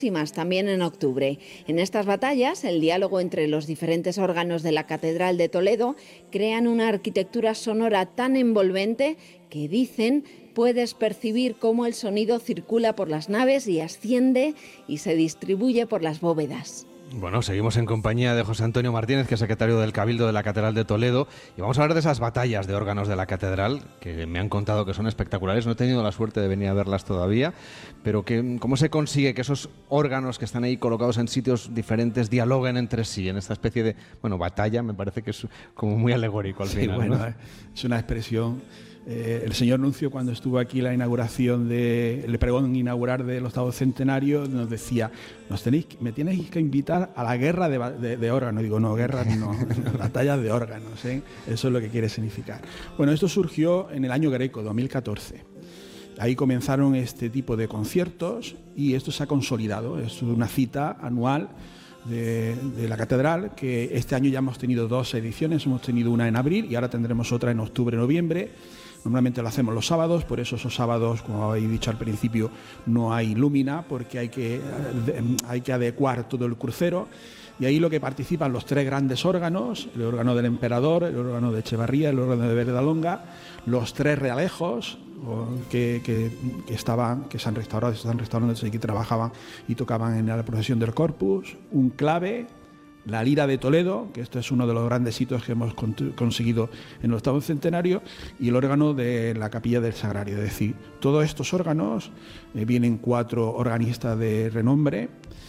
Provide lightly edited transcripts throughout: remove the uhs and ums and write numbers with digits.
También en octubre. En estas batallas, el diálogo entre los diferentes órganos de la Catedral de Toledo crean una arquitectura sonora tan envolvente que, dicen, puedes percibir cómo el sonido circula por las naves y asciende y se distribuye por las bóvedas. Bueno, seguimos en compañía de José Antonio Martínez, que es secretario del Cabildo de la Catedral de Toledo, y vamos a hablar de esas batallas de órganos de la Catedral, que me han contado que son espectaculares. No he tenido la suerte de venir a verlas todavía, pero ¿cómo se consigue que esos órganos que están ahí colocados en sitios diferentes dialoguen entre sí, en esta especie de, batalla? Me parece que es como muy alegórico al final. Bueno, ¿no? Es una expresión. El señor Nuncio, cuando estuvo aquí la inauguración el pregón inaugurar del octavo centenario, nos decía: me tenéis que invitar a la guerra de órganos. Digo, no, guerra no, batallas de órganos, ¿eh? Eso es lo que quiere significar. Bueno, esto surgió en el año Greco, 2014. Ahí comenzaron este tipo de conciertos y esto se ha consolidado. Es una cita anual de la Catedral, que este año ya hemos tenido 2 ediciones. Hemos tenido una en abril y ahora tendremos otra en octubre-noviembre. Normalmente lo hacemos los sábados, por eso esos sábados, como habéis dicho al principio, no hay lúmina, porque hay que adecuar todo el crucero. Y ahí lo que participan los 3 grandes órganos: el órgano del emperador, el órgano de Echevarría, el órgano de Verdalonga, los 3 realejos que se han restaurado, aquí trabajaban y tocaban en la procesión del Corpus, un clave, la lira de Toledo, que esto es uno de los grandes hitos que hemos conseguido en el octavo centenario, y el órgano de la capilla del Sagrario. Es decir, todos estos órganos, vienen 4 organistas de renombre,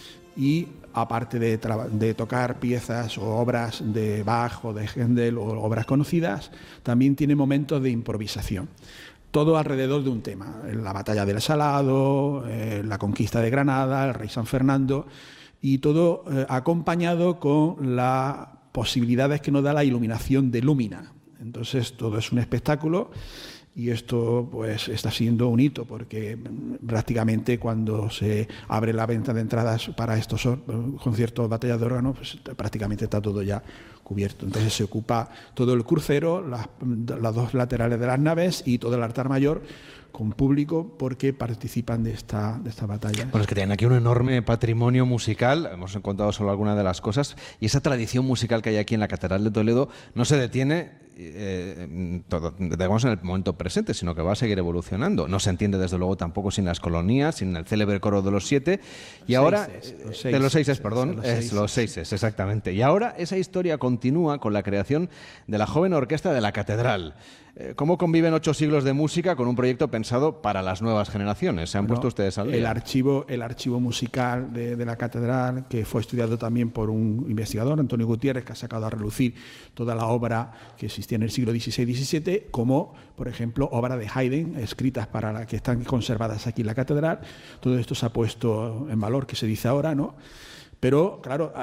y aparte de tocar piezas o obras de Bach o de Händel o obras conocidas, también tiene momentos de improvisación. Todo alrededor de un tema: la batalla del Salado, la conquista de Granada, el rey San Fernando, y todo acompañado con las posibilidades que nos da la iluminación de lúmina. Entonces todo es un espectáculo, y esto pues está siendo un hito, porque prácticamente cuando se abre la venta de entradas para estos conciertos, batallas de órganos, pues prácticamente está todo ya cubierto. Entonces se ocupa todo el crucero, las 2 laterales de las naves y todo el altar mayor con público, porque participan de esta batalla. Bueno, es que tienen aquí un enorme patrimonio musical. Hemos encontrado solo algunas de las cosas, y esa tradición musical que hay aquí en la Catedral de Toledo no se detiene digamos en el momento presente, sino que va a seguir evolucionando. No se entiende desde luego tampoco sin las colonías, sin el célebre coro de los 7, y ahora de los seises, perdón, los seises, exactamente. Y ahora esa historia continúa con la creación de la joven orquesta de la Catedral. ¿Cómo conviven 8 siglos de música con un proyecto pensado para las nuevas generaciones? ¿Se han puesto ustedes al día? El archivo musical de la Catedral, que fue estudiado también por un investigador, Antonio Gutiérrez, que ha sacado a relucir toda la obra que existía en el siglo XVI y XVII, como, por ejemplo, obra de Haydn, escritas que están conservadas aquí en la Catedral. Todo esto se ha puesto en valor, que se dice ahora, ¿no? Pero, claro,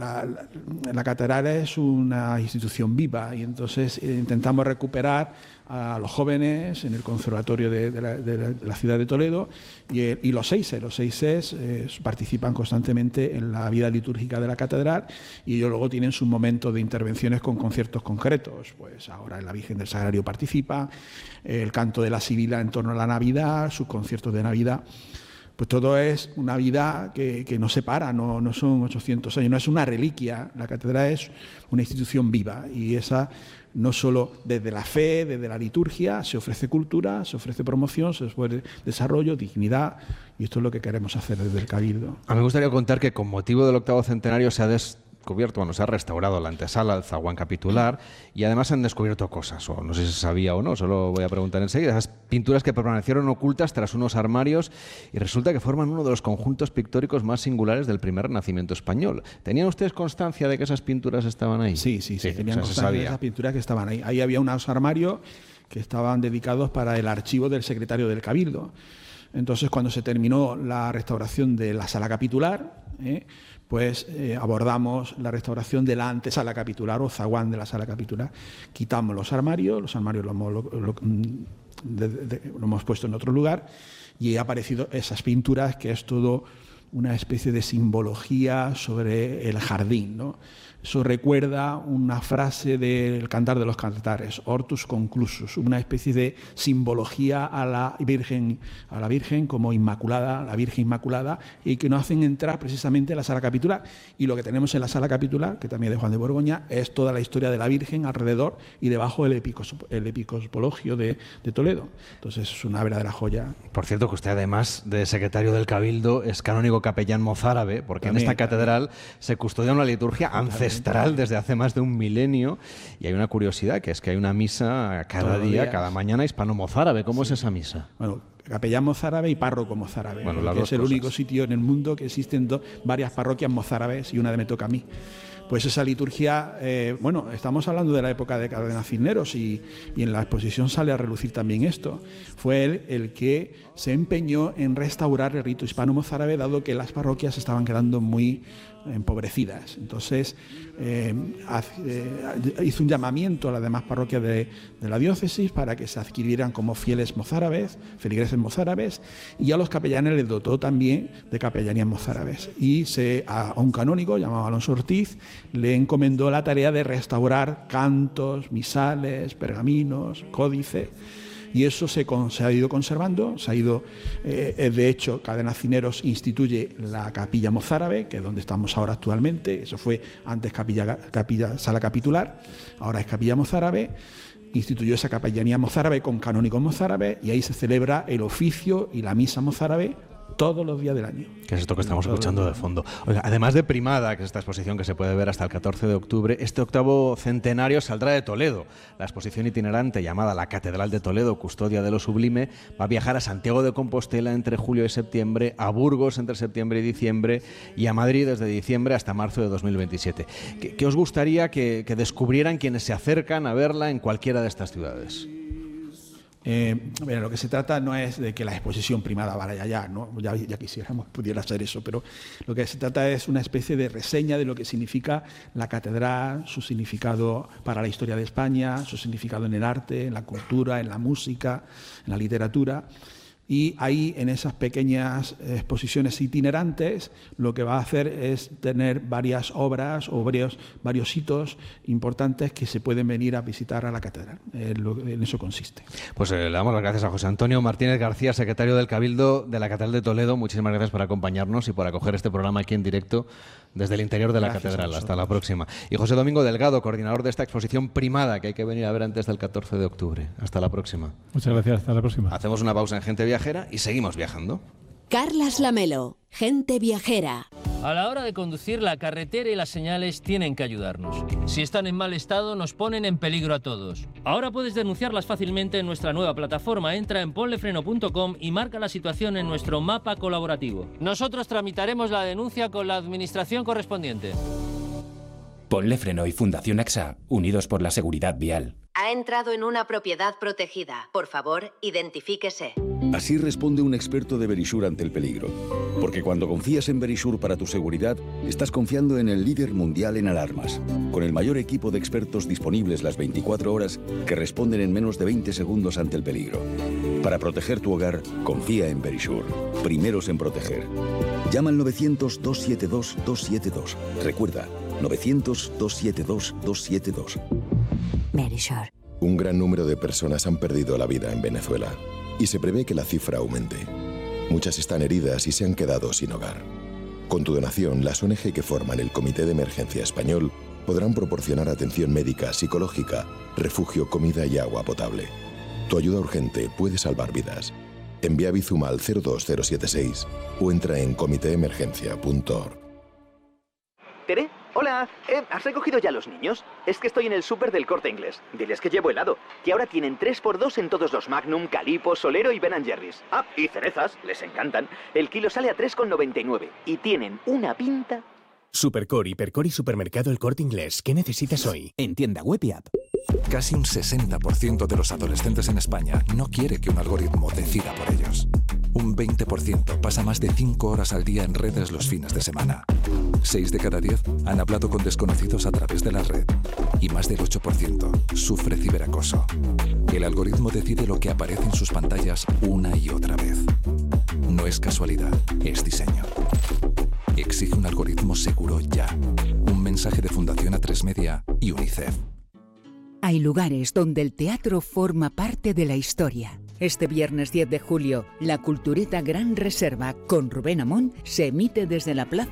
la Catedral es una institución viva, y entonces intentamos recuperar a los jóvenes en el conservatorio de la ciudad de Toledo, y los seises. Los seises participan constantemente en la vida litúrgica de la Catedral, y ellos luego tienen sus momentos de intervenciones con conciertos concretos. Pues ahora la Virgen del Sagrario participa, el canto de la Sibila en torno a la Navidad, sus conciertos de Navidad. Pues todo es una vida que no se para, no son 800 años, no es una reliquia. La Catedral es una institución viva, y esa no solo desde la fe, desde la liturgia, se ofrece cultura, se ofrece promoción, se ofrece desarrollo, dignidad, y esto es lo que queremos hacer desde el Cabildo. A mí me gustaría contar que con motivo del octavo centenario se ha restaurado la antesala, el zaguán capitular, y además han descubierto cosas, o no sé si se sabía o no, solo voy a preguntar enseguida. Esas pinturas que permanecieron ocultas tras unos armarios, y resulta que forman uno de los conjuntos pictóricos más singulares del primer Renacimiento español. ¿Tenían ustedes constancia de que esas pinturas estaban ahí? Sí, tenían constancia de esas pinturas que estaban ahí. Ahí había unos armarios que estaban dedicados para el archivo del secretario del Cabildo. Entonces, cuando se terminó la restauración de la sala capitular, pues abordamos la restauración de la antesala capitular, o zaguán de la sala capitular. Quitamos los armarios lo hemos puesto en otro lugar, y ha aparecido esas pinturas, que es todo una especie de simbología sobre el jardín, ¿no? Eso recuerda una frase del Cantar de los Cantares, Hortus Conclusus, una especie de simbología a la Virgen como Inmaculada, la Virgen Inmaculada, y que nos hacen entrar precisamente en la sala capitular. Y lo que tenemos en la sala capitular, que también es de Juan de Borgoña, es toda la historia de la Virgen alrededor y debajo el episcopologio de Toledo. Entonces es una verdadera joya. Por cierto, que usted, además de secretario del Cabildo, es canónigo capellán mozárabe, porque también, en esta catedral se custodia una liturgia ancestral desde hace más de un milenio, y hay una curiosidad, que es que hay una misa cada día, cada mañana, hispano-mozárabe. ¿Cómo es esa misa? Bueno, capellán mozárabe y párroco mozárabe, bueno, que es el único sitio en el mundo que existen varias parroquias mozárabes, y una me toca a mí. Pues esa liturgia, estamos hablando de la época de Cárdenas Cisneros, y en la exposición sale a relucir también esto. Fue él el que se empeñó en restaurar el rito hispano-mozárabe, dado que las parroquias estaban quedando muy empobrecidas. Entonces hizo un llamamiento a las demás parroquias de la diócesis para que se adquirieran como fieles mozárabes, feligreses mozárabes, y a los capellanes les dotó también de capellanías mozárabes. Y a un canónigo llamado Alonso Ortiz le encomendó la tarea de restaurar cantos, misales, pergaminos, códice. Y eso se ha ido conservando, de hecho, Cárdenas Cisneros instituye la capilla mozárabe, que es donde estamos ahora actualmente. Eso fue antes sala capitular, ahora es capilla mozárabe. Instituyó esa capellanía mozárabe con canónigos mozárabes, y ahí se celebra el oficio y la misa mozárabe todos los días del año. ¿Qué es esto que estamos escuchando de fondo? Oiga, además de Primada, que es esta exposición que se puede ver hasta el 14 de octubre, este octavo centenario saldrá de Toledo. La exposición itinerante llamada La Catedral de Toledo, Custodia de lo Sublime, va a viajar a Santiago de Compostela entre julio y septiembre, a Burgos entre septiembre y diciembre, y a Madrid desde diciembre hasta marzo de 2027. ¿Qué os gustaría que descubrieran quienes se acercan a verla en cualquiera de estas ciudades? Lo que se trata no es de que la exposición primada vaya allá, ¿no? Ya quisiéramos pudiera hacer eso, pero lo que se trata es una especie de reseña de lo que significa la catedral, su significado para la historia de España, su significado en el arte, en la cultura, en la música, en la literatura. Y ahí, en esas pequeñas exposiciones itinerantes, lo que va a hacer es tener varias obras o varios hitos importantes que se pueden venir a visitar a la catedral. En eso consiste. Pues le damos las gracias a José Antonio Martínez García, secretario del Cabildo de la Catedral de Toledo. Muchísimas gracias por acompañarnos y por acoger este programa aquí en directo desde el interior de la catedral. Hasta la próxima. Y José Domingo Delgado, coordinador de esta exposición primada que hay que venir a ver antes del 14 de octubre. Hasta la próxima. Muchas gracias. Hasta la próxima. Hacemos una pausa en Gente Viajera y seguimos viajando. Carlas Lamelo, Gente Viajera. A la hora de conducir, la carretera y las señales tienen que ayudarnos. Si están en mal estado, nos ponen en peligro a todos. Ahora puedes denunciarlas fácilmente en nuestra nueva plataforma. Entra en ponlefreno.com y marca la situación en nuestro mapa colaborativo. Nosotros tramitaremos la denuncia con la administración correspondiente. Ponle Freno y Fundación AXA, unidos por la seguridad vial. Ha entrado en una propiedad protegida. Por favor, identifíquese. Así responde un experto de Verisure ante el peligro. Porque cuando confías en Verisure para tu seguridad, estás confiando en el líder mundial en alarmas, con el mayor equipo de expertos disponibles las 24 horas que responden en menos de 20 segundos ante el peligro. Para proteger tu hogar, confía en Verisure. Primeros en proteger. Llama al 900-272-272. Recuerda, 900-272-272. Verisure. Un gran número de personas han perdido la vida en Venezuela y se prevé que la cifra aumente. Muchas están heridas y se han quedado sin hogar. Con tu donación, las ONG que forman el Comité de Emergencia Español podrán proporcionar atención médica, psicológica, refugio, comida y agua potable. Tu ayuda urgente puede salvar vidas. Envía Bizum al 02076 o entra en comitéemergencia.org. ¿Tere? Hola, ¿has recogido ya a los niños? Es que estoy en el súper del Corte Inglés. Diles que llevo helado. Y ahora tienen 3x2 en todos los Magnum, Calippo, Solero y Ben & Jerry's. Ah, y cerezas, les encantan. El kilo sale a 3,99 y tienen una pinta... Supercore, Hipercore y Supermercado El Corte Inglés. ¿Qué necesitas hoy? En tienda web y app. Casi un 60% de los adolescentes en España no quiere que un algoritmo decida por ellos. Un 20% pasa más de 5 horas al día en redes los fines de semana. 6 de cada 10 han hablado con desconocidos a través de la red. Y más del 8% sufre ciberacoso. El algoritmo decide lo que aparece en sus pantallas una y otra vez. No es casualidad, es diseño. exige un algoritmo seguro ya. Un mensaje de Fundación A3 Media y UNICEF. Hay lugares donde el teatro forma parte de la historia. Este viernes 10 de julio, La Cultureta Gran Reserva con Rubén Amón se emite desde la Plaza